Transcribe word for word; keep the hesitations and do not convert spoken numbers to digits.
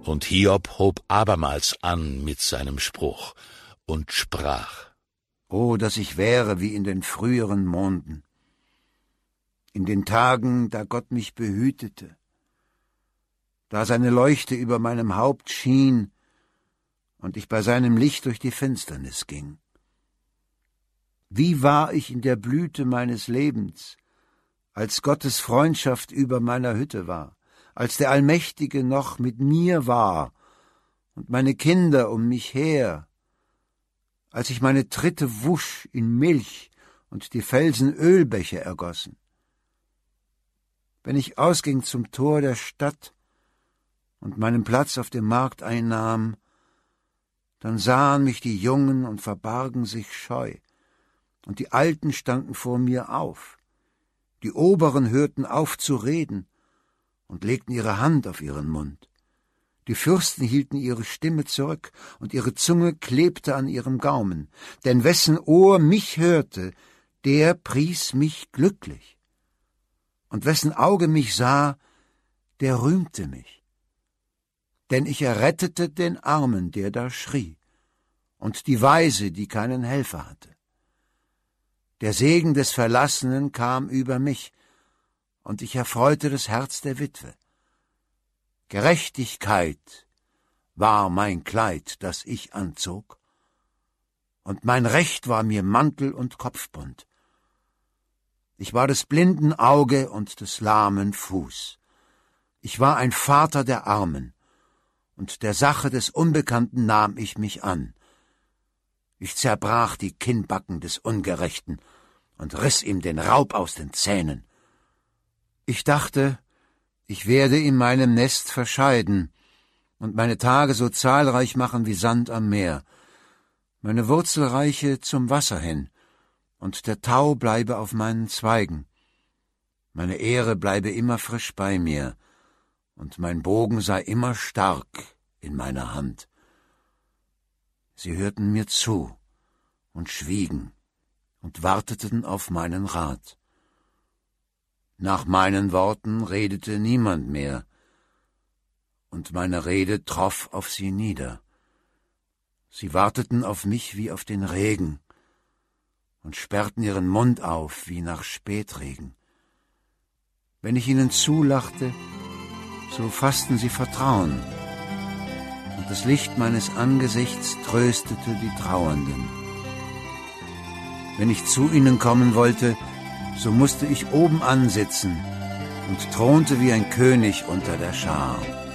Und Hiob hob abermals an mit seinem Spruch und sprach: O, dass ich wäre wie in den früheren Monden, in den Tagen, da Gott mich behütete, da seine Leuchte über meinem Haupt schien und ich bei seinem Licht durch die Finsternis ging. Wie war ich in der Blüte meines Lebens, als Gottes Freundschaft über meiner Hütte war, als der Allmächtige noch mit mir war und meine Kinder um mich her, als ich meine Tritte wusch in Milch und die Felsen Ölbäche ergossen. Wenn ich ausging zum Tor der Stadt und meinen Platz auf dem Markt einnahm, dann sahen mich die Jungen und verbargen sich scheu, und die Alten standen vor mir auf. Die Oberen hörten auf zu reden und legten ihre Hand auf ihren Mund. Die Fürsten hielten ihre Stimme zurück, und ihre Zunge klebte an ihrem Gaumen. Denn wessen Ohr mich hörte, der pries mich glücklich. Und wessen Auge mich sah, der rühmte mich. Denn ich errettete den Armen, der da schrie, und die Waise, die keinen Helfer hatte. Der Segen des Verlassenen kam über mich, und ich erfreute das Herz der Witwe. Gerechtigkeit war mein Kleid, das ich anzog, und mein Recht war mir Mantel und Kopfbund. Ich war des blinden Auge und des lahmen Fuß. Ich war ein Vater der Armen, und der Sache des Unbekannten nahm ich mich an. Ich zerbrach die Kinnbacken des Ungerechten und riss ihm den Raub aus den Zähnen. Ich dachte, ich werde in meinem Nest verscheiden und meine Tage so zahlreich machen wie Sand am Meer, meine Wurzel reiche zum Wasser hin, und der Tau bleibe auf meinen Zweigen. Meine Ehre bleibe immer frisch bei mir, und mein Bogen sei immer stark in meiner Hand. Sie hörten mir zu und schwiegen und warteten auf meinen Rat. Nach meinen Worten redete niemand mehr, und meine Rede troff auf sie nieder. Sie warteten auf mich wie auf den Regen und sperrten ihren Mund auf wie nach Spätregen. Wenn ich ihnen zulachte, so fassten sie Vertrauen, und das Licht meines Angesichts tröstete die Trauernden. Wenn ich zu ihnen kommen wollte, so musste ich oben ansitzen und thronte wie ein König unter der Schar.